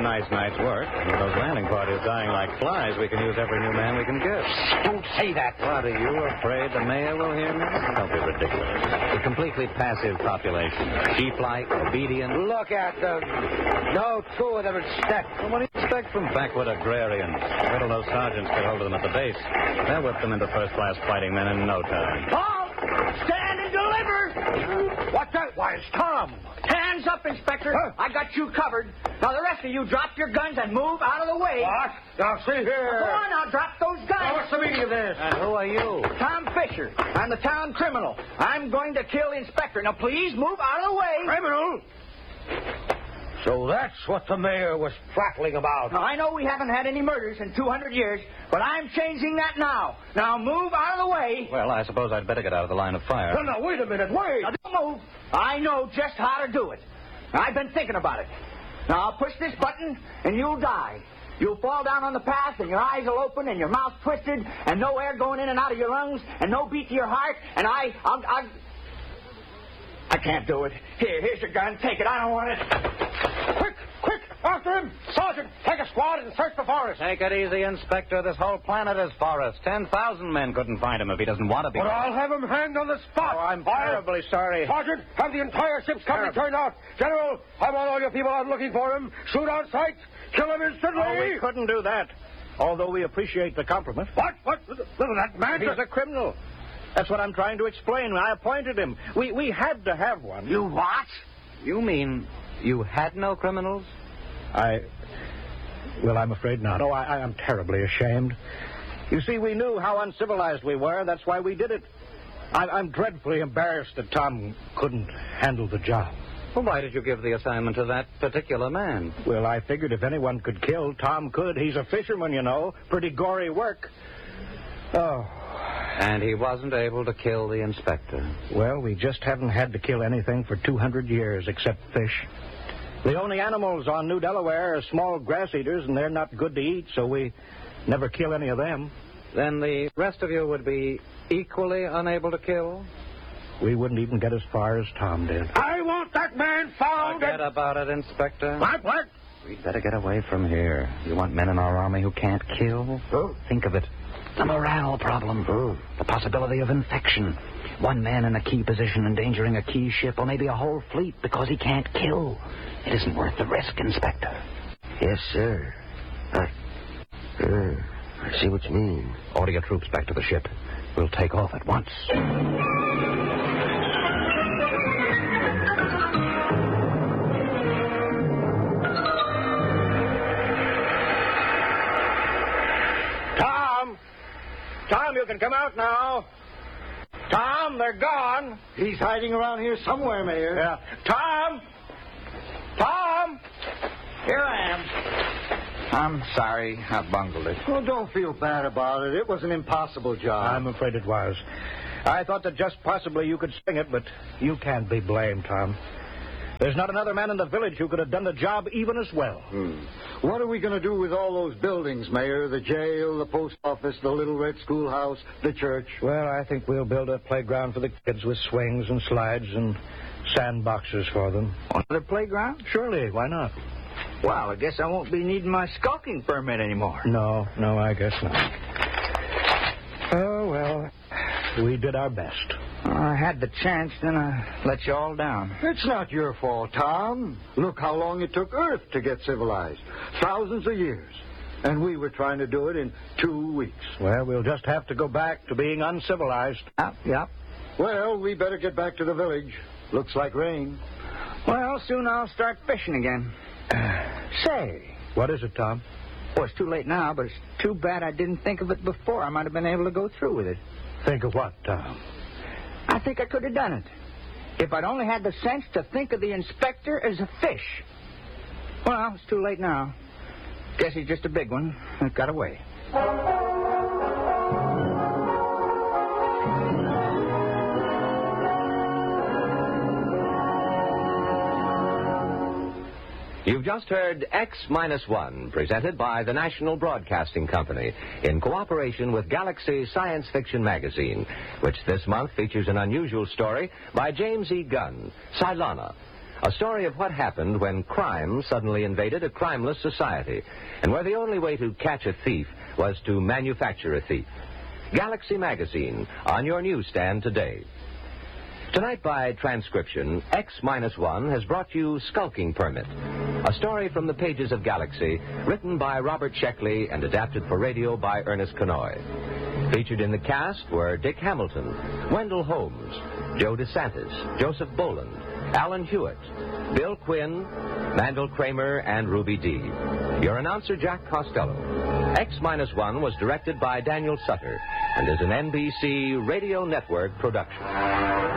nice night's work. With those landing parties dying like flies, we can use every new man we can get. Don't say that. What, are you afraid the mayor will hear me? Don't be ridiculous. A completely passive population. Sheep-like, obedient. Look at them. No two of them are stuck. Well, what do you expect from backwood agrarians? Wait till those sergeants get hold of them at the base. They'll whip them into first-class fighting men in no time. Paul! Stand and deliver! What's that? Why, it's Tom. Hands up, Inspector. Huh? I got you covered. Now, the rest of you drop your guns and move out of the way. What? Now, see here. Go on, now, drop those guns. Now, what's the meaning of this? And who are you? Tom Fisher. I'm the town criminal. I'm going to kill the inspector. Now, please move out of the way. Criminal? So that's what the mayor was prattling about. Now, I know we haven't had any murders in 200 years, but I'm changing that now. Now, move out of the way. Well, I suppose I'd better get out of the line of fire. No, no, wait a minute, wait. Now, don't move. I know just how to do it. I've been thinking about it. Now, I'll push this button, and you'll die. You'll fall down on the path, and your eyes will open, and your mouth twisted, and no air going in and out of your lungs, and no beat to your heart, and I can't do it. Here's your gun. Take it. I don't want it. Quick, after him. Sergeant, take a squad and search the forest. Take it easy, Inspector. This whole planet is forest. 10,000 men couldn't find him if he doesn't want to be. But I'll have him hanged on the spot. Oh, I'm terribly sorry. Sergeant, have the entire ship's company turned out. General, I want all your people out looking for him. Shoot on sight. Kill him instantly. Oh, we couldn't do that. Although we appreciate the compliment. What? That man... He's a criminal. That's what I'm trying to explain. I appointed him. We had to have one. You what? You mean you had no criminals? Well, I'm afraid not. Oh, I am terribly ashamed. You see, we knew how uncivilized we were. That's why we did it. I'm dreadfully embarrassed that Tom couldn't handle the job. Well, why did you give the assignment to that particular man? Well, I figured if anyone could kill, Tom could. He's a fisherman, you know. Pretty gory work. Oh. And he wasn't able to kill the inspector. Well, we just haven't had to kill anything for 200 years except fish. The only animals on New Delaware are small grass eaters, and they're not good to eat, so we never kill any of them. Then the rest of you would be equally unable to kill? We wouldn't even get as far as Tom did. I want that man found. Forget about it, Inspector. What? We'd better get away from here. You want men in our army who can't kill? Oh. Think of it. The morale problem. Oh. The possibility of infection. One man in a key position endangering a key ship or maybe a whole fleet because he can't kill. It isn't worth the risk, Inspector. Yes, sir. I see what you mean. Order your troops back to the ship. We'll take off at once. Tom, you can come out now. Tom, they're gone. He's hiding around here somewhere, Mayor. Yeah. Tom! Here I am. I'm sorry I bungled it. Well, don't feel bad about it. It was an impossible job. I'm afraid it was. I thought that just possibly you could swing it, but you can't be blamed, Tom. There's not another man in the village who could have done the job even as well. What are we going to do with all those buildings, Mayor? The jail, the post office, the Little Red Schoolhouse, the church? Well, I think we'll build a playground for the kids with swings and slides and sandboxes for them. Another playground? Surely, why not? Well, I guess I won't be needing my skulking permit anymore. No, I guess not. Oh, well, we did our best. I had the chance, then I let you all down. It's not your fault, Tom. Look how long it took Earth to get civilized. Thousands of years. And we were trying to do it in 2 weeks. Well, we'll just have to go back to being uncivilized. Yep. Well, we better get back to the village. Looks like rain. Well, soon I'll start fishing again. Say. What is it, Tom? Well, it's too late now, but it's too bad I didn't think of it before. I might have been able to go through with it. Think of what, Tom? I think I could have done it. If I'd only had the sense to think of the inspector as a fish. Well, it's too late now. Guess he's just a big one that got away. You've just heard X-1, presented by the National Broadcasting Company in cooperation with Galaxy Science Fiction Magazine, which this month features an unusual story by James E. Gunn, Cylona, A story of what happened when crime suddenly invaded a crimeless society, and where the only way to catch a thief was to manufacture a thief. Galaxy Magazine, on your newsstand today. Tonight, by transcription, X-1 has brought you Skulking Permit, a story from the pages of Galaxy, written by Robert Sheckley and adapted for radio by Ernest Kanoy. Featured in the cast were Dick Hamilton, Wendell Holmes, Joe DeSantis, Joseph Boland, Alan Hewitt, Bill Quinn, Mandel Kramer, and Ruby Dee. Your announcer, Jack Costello. X-1 was directed by Daniel Sutter and is an NBC Radio Network production.